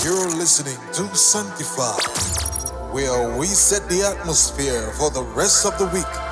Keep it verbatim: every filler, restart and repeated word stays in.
You're listening to Sanctify, where we set the atmosphere for the rest of the week.